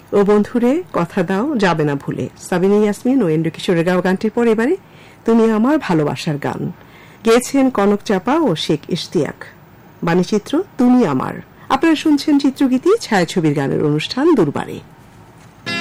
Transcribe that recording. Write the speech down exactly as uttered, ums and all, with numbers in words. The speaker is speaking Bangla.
ও বন্ধুরে কথা দাও যাবে না ভুলে, সাবিনা ইয়াসমিন ও এন্ড্রু কিশোরের গাওয়া গানটির পর এবারে তুমি আমার ভালোবাসার গান গেয়েছেন কনক চাপা ও শেখ ইশতিয়াক। বাণীচিত্র তুমি আমার। আপনারা শুনছেন চিত্রগীতি ছায়াছবির গানের অনুষ্ঠান দুর্বারে।